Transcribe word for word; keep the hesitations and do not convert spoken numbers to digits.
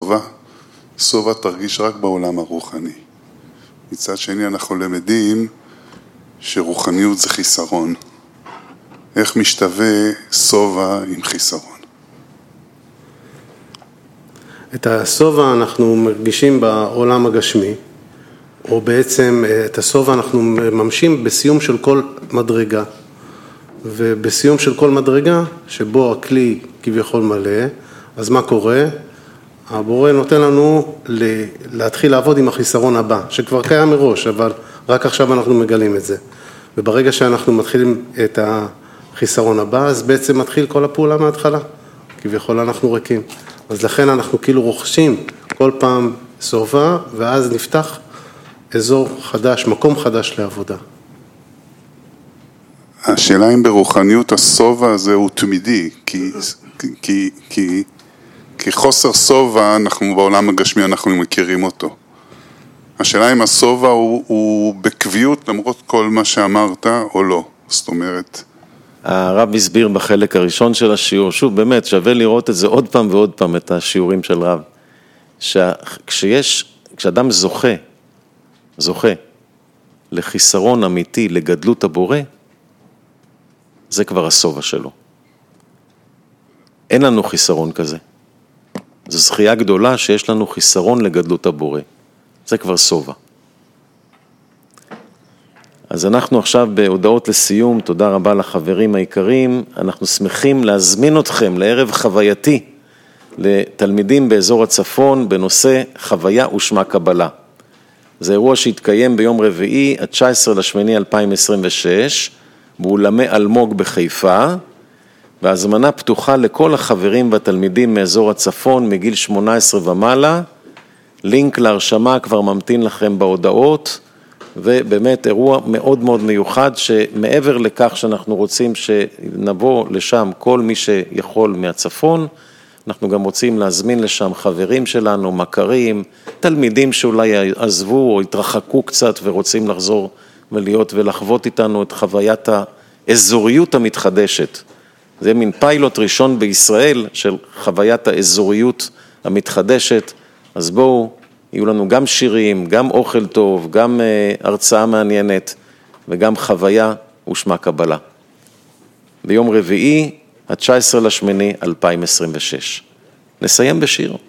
סובה, סובה תרגיש רק בעולם הרוחני. מצד שני אנחנו למדים שרוחניות זה חיסרון. איך משתווה סובה עם חיסרון? את הסובה אנחנו מרגישים בעולם הגשמי, או בעצם את הסובה אנחנו מממשים בסיום של כל מדרגה. ובסיום של כל מדרגה, שבו הכלי כביכול מלא, אז מה קורה? הבורא נותן לנו להתחיל לעבוד עם החיסרון הבא, שכבר קיים מראש, אבל רק עכשיו אנחנו מגלים את זה. וברגע שאנחנו מתחילים את החיסרון הבא, אז בעצם מתחיל כל הפעולה מההתחלה. כביכול אנחנו ריקים. אז לכן אנחנו כאילו רוכשים כל פעם סובה, ואז נפתח אזור חדש, מקום חדש לעבודה. השאלה אם ברוחניות הסובה הזה הוא תמידי, כי, כי, כי, כי חוסר סובה, אנחנו בעולם הגשמי, אנחנו מכירים אותו. השאלה אם הסובה הוא, הוא בקביעות למרות כל מה שאמרת או לא, זאת אומרת. הרב הסביר בחלק הראשון של השיעור, שוב באמת שווה לראות את זה עוד פעם ועוד פעם, את השיעורים של רב, שכשיש, כשאדם זוכה, זוכה לחיסרון אמיתי, לגדלות הבורא, זה כבר הסובה שלו. אין לנו חיסרון כזה. זו זכייה גדולה שיש לנו חיסרון לגדלות הבורא. זה כבר סובה. אז אנחנו עכשיו בהודעות לסיום, תודה רבה לחברים העיקרים, אנחנו שמחים להזמין אתכם לערב חווייתי לתלמידים באזור הצפון בנושא חוויה ושמה קבלה. זה אירוע שהתקיים ביום רביעי, ה-תשעה עשר לאוגוסט אלפיים עשרים ושש, באולמי אלמוג בחיפה, והזמנה פתוחה לכל החברים והתלמידים מאזור הצפון מגיל שמונה עשרה ומעלה, לינק להרשמה כבר ממתין לכם בהודעות, ובאמת אירוע מאוד מאוד מיוחד, שמעבר לכך שאנחנו רוצים שנבוא לשם כל מי שיכול מהצפון, אנחנו גם רוצים להזמין לשם חברים שלנו, מכרים, תלמידים שאולי עזבו או התרחקו קצת ורוצים לחזור ולהיות ולחוות איתנו את חוויית האזוריות המתחדשת. זה מין פיילוט ראשון בישראל של חוויית האזוריות המתחדשת, אז בואו, יהיו לנו גם שירים, גם אוכל טוב, גם הרצאה מעניינת וגם חוויה ושמה קבלה. ביום רביעי, ה-תשעה עשר לאוגוסט אלפיים עשרים ושש. נסיים בשיר.